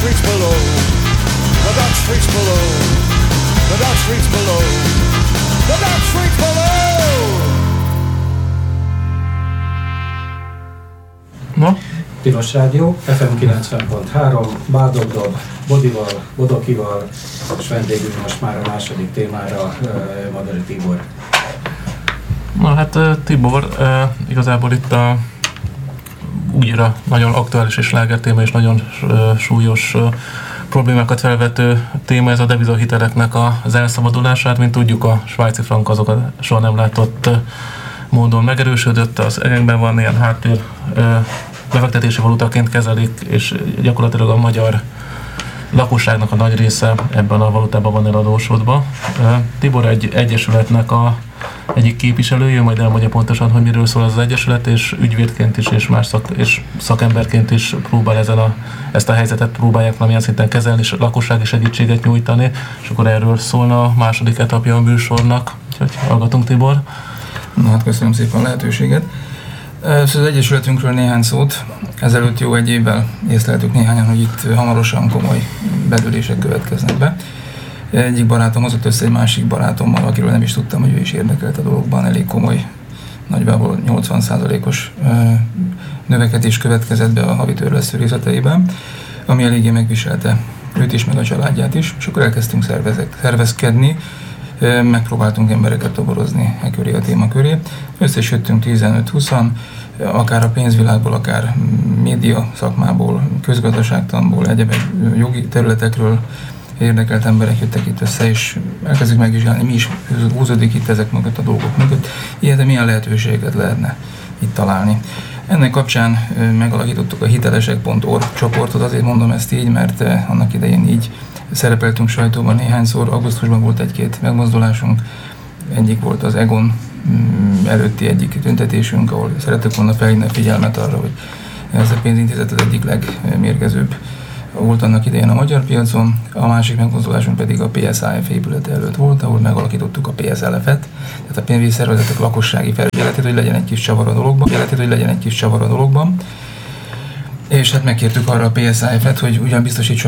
streets below, the dark streets below, the dark streets below, the dark streets below. Na? Tilos Rádió, FM 90.3, Bádogdob, Bodival, Bodokival, és vendégünk most már a második témára, Madari Tibor. Na hát Tibor, igazából itt a újra nagyon aktuális és sláger téma, és nagyon súlyos problémákat felvető téma ez a devizahiteleknek az elszabadulását. Mint tudjuk, a svájci frank azokat soha nem látott módon megerősödött, az egekben van ilyen háttér befektetési valutaként kezelik, és gyakorlatilag a magyar lakosságnak a nagy része ebben a valutában van eladósodva. Tibor egy egyesületnek egyik képviselője, majd elmondja pontosan, hogy miről szól az egyesület, és ügyvédként is, és más szakemberként is próbál ezt a helyzetet próbálják valamilyen szinten kezelni, és lakossági segítséget nyújtani, és akkor erről szólna a második etapja a műsornak. Úgyhogy hallgatunk, Tibor. Na hát köszönöm szépen a lehetőséget. Az egyesületünkről néhány szót. Ezelőtt jó egy évvel észleltük néhányan, hogy itt hamarosan komoly bedőlések következnek be. Egyik barátom hozott össze egy másik barátommal, akiről nem is tudtam, hogy ő is érdekelt a dologban, elég komoly, nagyjából 80%-os növekedés következett be a havi törlesztő részleteiben, ami eléggé megviselte őt is, meg a családját is, és akkor elkezdtünk szervezkedni, megpróbáltunk embereket toborozni e köré, a téma köré. Összesjöttünk 15-20-an, akár a pénzvilágból, akár média szakmából, közgazdaságtanból, egyéb jogi területekről érdekelt emberek jöttek itt össze, és elkezdjük megvizsgálni, mi is húzódik itt ezek mögött a dolgok mögött, illetve milyen lehetőségeket lehetne itt találni. Ennek kapcsán megalakítottuk a hitelesek.org csoportot, azért mondom ezt így, mert annak idején így szerepeltünk sajtóban néhányszor, augusztusban volt egy-két megmozdulásunk, egyik volt az Egon előtti egyik tüntetésünk, ahol szerettek volna felhívni a figyelmet arra, hogy ez a pénzintézet az egyik legmérgezőbb volt annak idején a magyar piacon, a másik megmozdulásunk pedig a PSAF épülete előtt volt, ahol megalakítottuk a PSLF-et, tehát a pénzügyi szervezetek lakossági felügyeletét, hogy legyen egy kis csavar a dologban, és hát megkértük arra a PSAF-et, hogy ugyan biztosítson